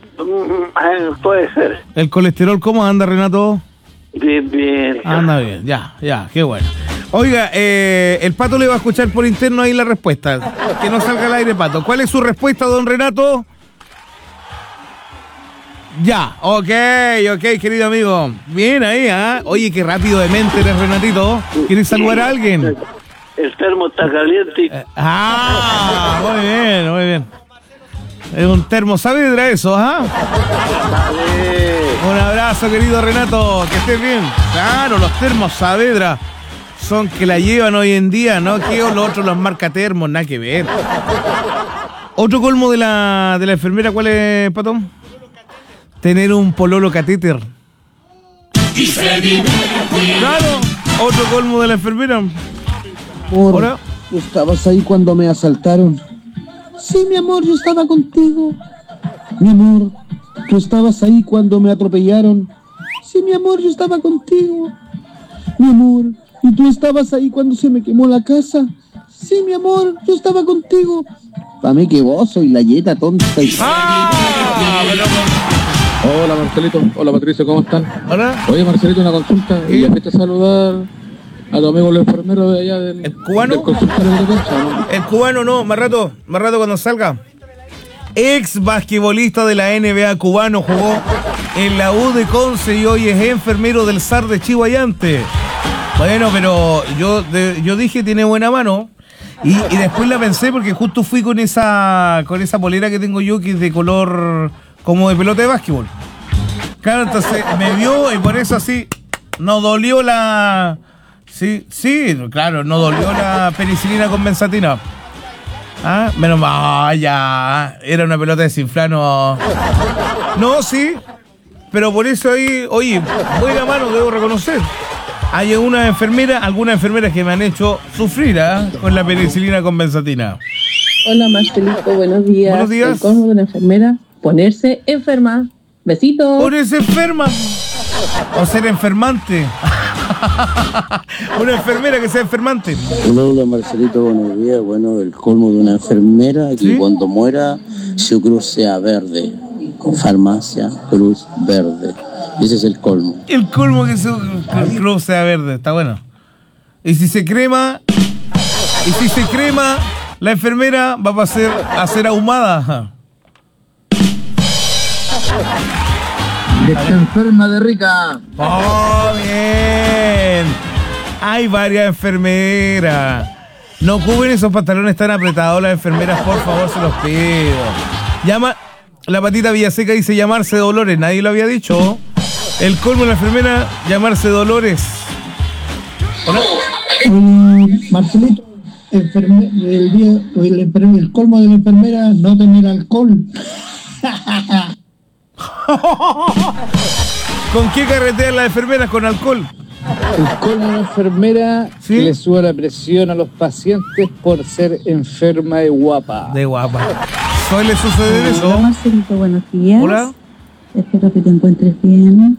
Puede ser. ¿El colesterol cómo anda, Renato? Bien. Anda bien, ya, qué bueno. Oiga, el Pato le va a escuchar por interno ahí la respuesta. Que no salga al aire, Pato. ¿Cuál es su respuesta, don Renato? Ya, ok, querido amigo. Bien ahí, ¿ah? Oye, qué rápido de mente eres, Renatito. ¿Quieres saludar a alguien? El termo está caliente. Muy bien. Es un termo Saavedra eso, ¿ah? Un abrazo, querido Renato, que estés bien. Claro, los termos Saavedra son que la llevan hoy en día, ¿no? Que los otros los marca termos, nada que ver. Otro colmo de la enfermera, ¿cuál es, Pato? Tener un pololo catéter. Claro, otro colmo de la enfermera. Amor, ¿hola? ¿Tú estabas ahí cuando me asaltaron? Sí, mi amor, yo estaba contigo. Mi amor, ¿tú estabas ahí cuando me atropellaron? Sí, mi amor, yo estaba contigo. Mi amor, ¿y tú estabas ahí cuando se me quemó la casa? Sí, mi amor, yo estaba contigo. Pa' mí que vos soy la yeta tonta. Hola Marcelito, hola Patricio, ¿cómo están? Hola. Oye Marcelito, una consulta. Y empecé a saludar a tu amigo el enfermero de allá del... ¿El cubano? Del consultorio de Concha, ¿no? El cubano no, más rato cuando salga. Ex basquetbolista de la NBA cubano, jugó en la U de Conce y hoy es enfermero del SAR de Chihuayante. Bueno, pero yo dije tiene buena mano. Y después la pensé porque justo fui con esa polera que tengo yo que es de color como de pelota de básquetbol. Claro, entonces me vio y por eso así no dolió la... Sí, claro, no dolió la penicilina con benzatina. Ah, menos mal, ya. Era una pelota desinflada, no. No, sí. Pero por eso ahí, oye, buena mano, debo reconocer. Hay algunas enfermeras que me han hecho sufrir, con la penicilina con benzatina. Hola, Marcelito, buenos días. Buenos días. El colmo de una enfermera, ponerse enferma. Besitos. Ponerse enferma. O ser enfermante. Una enfermera que sea enfermante. Hola Marcelito, buenos días. Bueno, el colmo de una enfermera que ¿sí? Cuando muera su cruz sea verde. Con farmacia, cruz verde. Ese es el colmo. El colmo que su cruz sea verde, está bueno. Y si se crema, la enfermera va a ser ahumada. Está enferma de rica. ¡Oh, bien! Hay varias enfermeras. No cubren esos pantalones tan apretados las enfermeras, por favor, se los pido. Llama, la Patita Villaseca dice llamarse Dolores, nadie lo había dicho. El colmo de la enfermera, llamarse Dolores. ¿Hola? Marcelito, el colmo de la enfermera, no tener alcohol. ¿Con qué carretean las enfermeras? ¿Con alcohol? El colmo de la enfermera, ¿sí? Que le suba la presión a los pacientes por ser enferma de guapa. ¿Suele suceder eso? Hola Marcelito, buenos días. Hola. Espero que te encuentres bien.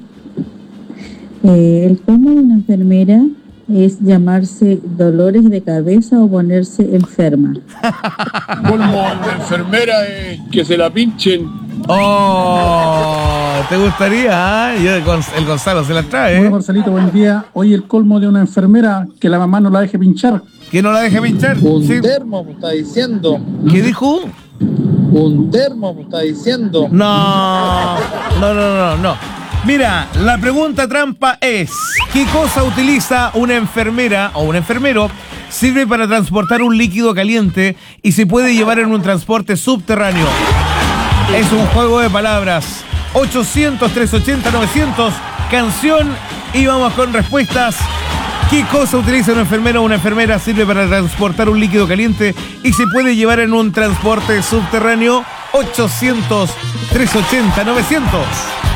El colmo de una enfermera es llamarse dolores de cabeza o ponerse enferma. Colmo de una enfermera es que se la pinchen. Oh, ¿te gustaría? El Gonzalo se la trae. Hola Marcelito, buen día. Hoy el colmo de una enfermera, que la mamá no la deje pinchar. ¿Que no la deje pinchar? Un termo, me está diciendo. ¿Qué dijo? Un termo, me está diciendo. No. Mira, la pregunta trampa es: ¿qué cosa utiliza una enfermera o un enfermero? Sirve para transportar un líquido caliente y se puede llevar en un transporte subterráneo. Es un juego de palabras. 800-380-900, canción, y vamos con respuestas. ¿Qué cosa utiliza un enfermero o una enfermera? Sirve para transportar un líquido caliente y se puede llevar en un transporte subterráneo. 800-380-900.